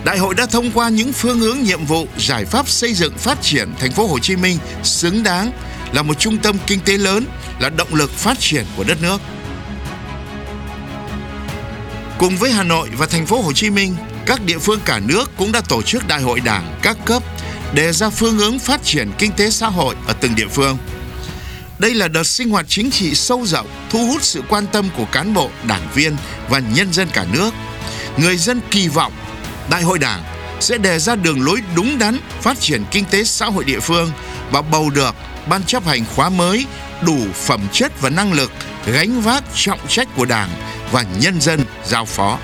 Đại hội đã thông qua những phương hướng, nhiệm vụ, giải pháp xây dựng phát triển thành phố Hồ Chí Minh xứng đáng là một trung tâm kinh tế lớn, là động lực phát triển của đất nước. Cùng với Hà Nội và thành phố Hồ Chí Minh, các địa phương cả nước cũng đã tổ chức đại hội Đảng các cấp, đề ra phương hướng phát triển kinh tế xã hội ở từng địa phương. Đây là đợt sinh hoạt chính trị sâu rộng, thu hút sự quan tâm của cán bộ, đảng viên và nhân dân cả nước. Người dân kỳ vọng Đại hội Đảng sẽ đề ra đường lối đúng đắn phát triển kinh tế xã hội địa phương và bầu được ban chấp hành khóa mới đủ phẩm chất và năng lực gánh vác trọng trách của Đảng và nhân dân giao phó.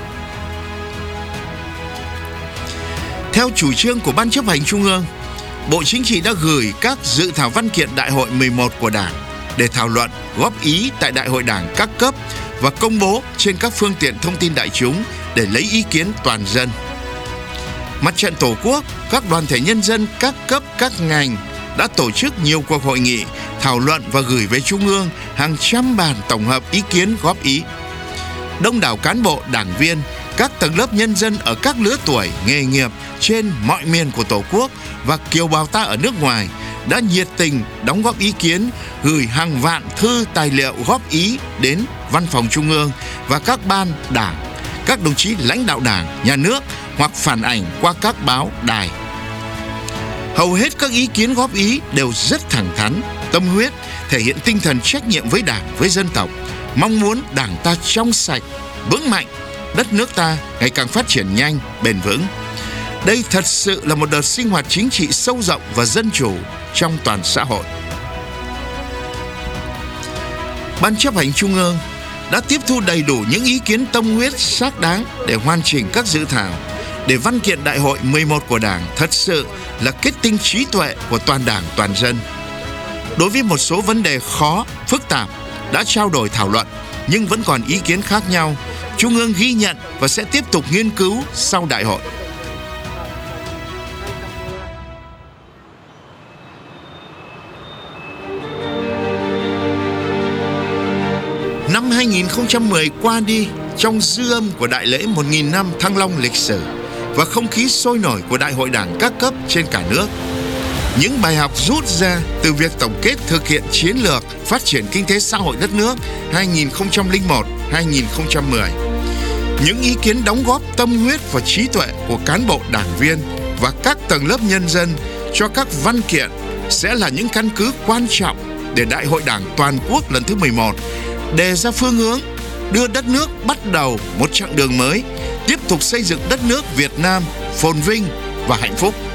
Theo chủ trương của Ban chấp hành Trung ương, Bộ Chính trị đã gửi các dự thảo văn kiện Đại hội 11 của Đảng để thảo luận, góp ý tại Đại hội Đảng các cấp và công bố trên các phương tiện thông tin đại chúng để lấy ý kiến toàn dân. Mặt trận Tổ quốc, các đoàn thể nhân dân các cấp các ngành đã tổ chức nhiều cuộc hội nghị, thảo luận và gửi về Trung ương hàng trăm bản tổng hợp ý kiến góp ý. Đông đảo cán bộ, đảng viên, các tầng lớp nhân dân ở các lứa tuổi, nghề nghiệp trên mọi miền của Tổ quốc và kiều bào ta ở nước ngoài đã nhiệt tình đóng góp ý kiến, gửi hàng vạn thư tài liệu góp ý đến Văn phòng Trung ương và các ban đảng, các đồng chí lãnh đạo Đảng, Nhà nước hoặc phản ảnh qua các báo, đài. Hầu hết các ý kiến góp ý đều rất thẳng thắn, tâm huyết, thể hiện tinh thần trách nhiệm với Đảng, với dân tộc, mong muốn Đảng ta trong sạch, vững mạnh, đất nước ta ngày càng phát triển nhanh, bền vững. Đây thật sự là một đợt sinh hoạt chính trị sâu rộng và dân chủ trong toàn xã hội. Ban chấp hành Trung ương đã tiếp thu đầy đủ những ý kiến tâm huyết xác đáng để hoàn chỉnh các dự thảo, để văn kiện Đại hội 11 của Đảng thật sự là kết tinh trí tuệ của toàn Đảng, toàn dân. Đối với một số vấn đề khó, phức tạp đã trao đổi thảo luận nhưng vẫn còn ý kiến khác nhau, Trung ương ghi nhận và sẽ tiếp tục nghiên cứu sau đại hội. Năm 2010 qua đi trong dư âm của đại lễ 1000 năm Thăng Long lịch sử và không khí sôi nổi của Đại hội Đảng các cấp trên cả nước. Những bài học rút ra từ việc tổng kết thực hiện chiến lược phát triển kinh tế xã hội đất nước 2001-2010. Những ý kiến đóng góp tâm huyết và trí tuệ của cán bộ, đảng viên và các tầng lớp nhân dân cho các văn kiện sẽ là những căn cứ quan trọng để Đại hội Đảng toàn quốc lần thứ 11 đề ra phương hướng, đưa đất nước bắt đầu một chặng đường mới, tiếp tục xây dựng đất nước Việt Nam phồn vinh và hạnh phúc.